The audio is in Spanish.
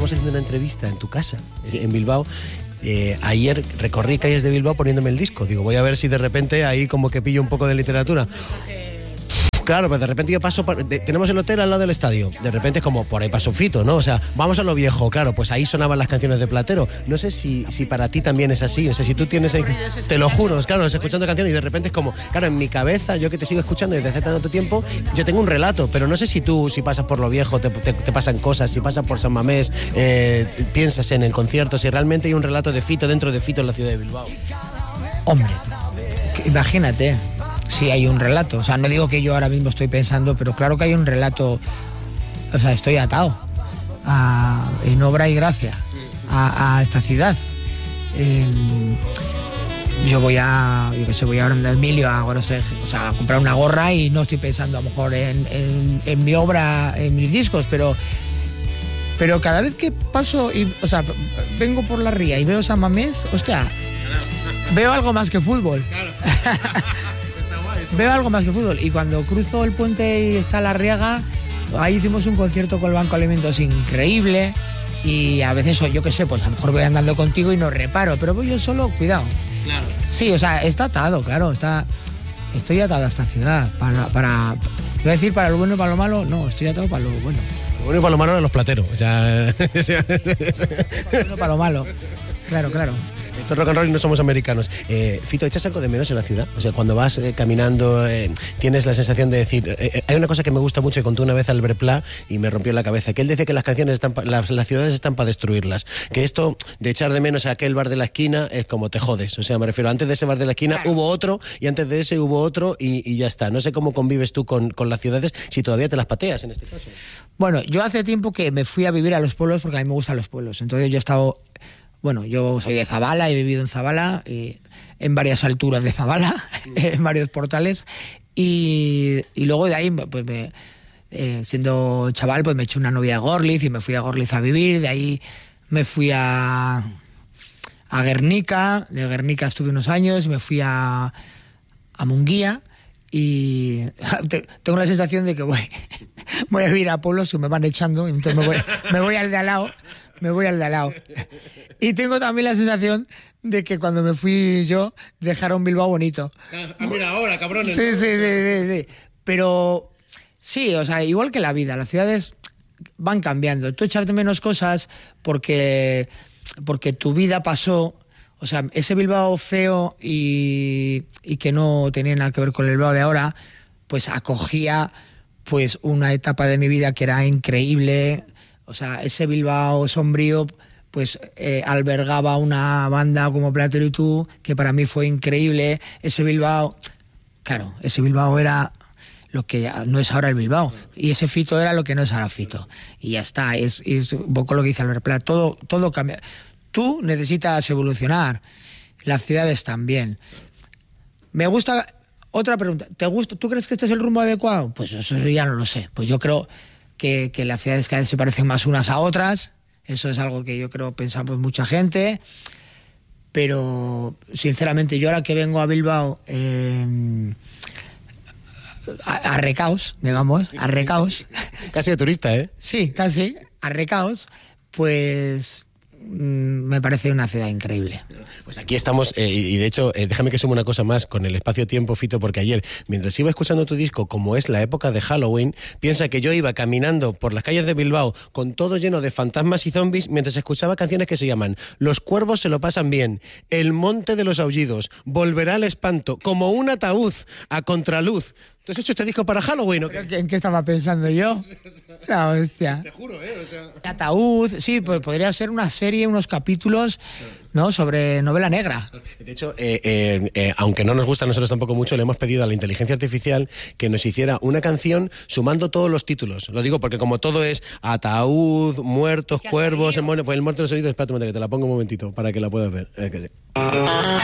estábamos haciendo una entrevista en tu casa, en Bilbao. Ayer recorrí calles de Bilbao poniéndome el disco. Digo, voy a ver si de repente ahí como que pillo un poco de literatura. Claro, pero de repente yo paso, tenemos el hotel al lado del estadio, de repente es como, por ahí pasó Fito, ¿no? O sea, vamos a lo viejo, claro, pues ahí sonaban las canciones de Platero. No sé si para ti también es así, o sea, si tú tienes, te lo juro, claro, escuchando canciones y de repente es como, claro, en mi cabeza, yo que te sigo escuchando desde hace tanto tiempo, yo tengo un relato, pero no sé si tú, si pasas por lo viejo, te pasan cosas, si pasas por San Mamés, piensas en el concierto, si realmente hay un relato de Fito dentro de Fito en la ciudad de Bilbao. Hombre, imagínate. Sí, hay un relato. O sea, no digo que yo ahora mismo estoy pensando, pero claro que hay un relato. O sea, estoy atado en obra y gracia a esta ciudad. Yo voy a Aranda Emilio a comprar una gorra y no estoy pensando a lo mejor en mi obra, en mis discos, pero cada vez que paso vengo por la ría y veo San Mamés, hostia, veo algo más que fútbol. Claro. Veo algo más que fútbol. Y cuando cruzo el puente y está la Riaga, ahí hicimos un concierto con el Banco de Alimentos increíble. Y a veces, yo qué sé, pues a lo mejor voy andando contigo y no reparo, pero voy yo solo, cuidado. Claro. Sí, o sea, está atado, claro, estoy atado a esta ciudad. Iba a decir para lo bueno y para lo malo, no, estoy atado para lo bueno. Lo bueno y para lo malo de los plateros. O sea... Para lo bueno y para lo malo. Claro. Esto es rock and roll y no somos americanos. Fito, ¿echas algo de menos en la ciudad? O sea, cuando vas caminando, tienes la sensación de decir... hay una cosa que me gusta mucho, que contó una vez Albert Pla y me rompió la cabeza, que él dice que las canciones las ciudades están para destruirlas. Que esto de echar de menos a aquel bar de la esquina es como te jodes. O sea, me refiero, antes de ese bar de la esquina hubo otro, y antes de ese hubo otro, y ya está. No sé cómo convives tú con las ciudades, si todavía te las pateas en este caso. Bueno, yo hace tiempo que me fui a vivir a los pueblos porque a mí me gustan los pueblos. Entonces yo he estado... Bueno, yo soy de Zabala, he vivido en Zabala, en varias alturas de Zabala, en varios portales, y luego de ahí, pues siendo chaval, pues me eché una novia a Gorliz y me fui a Gorliz a vivir. De ahí me fui a Guernica, de Guernica estuve unos años, y me fui a Munguía, y tengo la sensación de que voy a vivir a pueblos que me van echando, y entonces me voy al de al lado. Y tengo también la sensación de que cuando me fui yo, dejaron Bilbao bonito. Mira ahora, cabrones. Sí. Pero sí, o sea, igual que la vida, las ciudades van cambiando. Tú echas de menos cosas porque tu vida pasó. O sea, ese Bilbao feo y que no tenía nada que ver con el Bilbao de ahora, pues acogía pues una etapa de mi vida que era increíble. O sea, ese Bilbao sombrío pues albergaba una banda como Platero y tú, que para mí fue increíble. Ese Bilbao era lo que no es ahora el Bilbao, y ese Fito era lo que no es ahora Fito, y ya está. Es un poco lo que dice Albert Pla, todo cambia. Tú necesitas evolucionar, las ciudades también. Me gusta... Otra pregunta, ¿tú crees que este es el rumbo adecuado? Pues eso ya no lo sé. Pues yo creo que las ciudades cada vez se parecen más unas a otras. Eso es algo que yo creo pensamos mucha gente. Pero, sinceramente, yo ahora que vengo a Bilbao a recaos, digamos, a recaos. Casi de turista, ¿eh? Sí, casi, a recaos, pues... me parece una ciudad increíble. Pues aquí estamos, y de hecho, déjame que sume una cosa más con el espacio-tiempo, Fito, porque ayer, mientras iba escuchando tu disco, como es la época de Halloween, piensa que yo iba caminando por las calles de Bilbao con todo lleno de fantasmas y zombies, mientras escuchaba canciones que se llaman Los cuervos se lo pasan bien, El monte de los aullidos, Volverá el espanto, Como un ataúd, A contraluz. ¿Tú has hecho este disco para Halloween o qué? ¿En qué estaba pensando yo? La hostia. Te juro, o sea... Ataúd, sí, pues podría ser una serie, unos capítulos, ¿no? Sobre novela negra. De hecho, aunque no nos gusta a nosotros tampoco mucho, le hemos pedido a la inteligencia artificial que nos hiciera una canción sumando todos los títulos. Lo digo porque como todo es ataúd, muertos, cuervos, el muerto de los oídos, espérate un momento que te la pongo un momentito para que la puedas ver.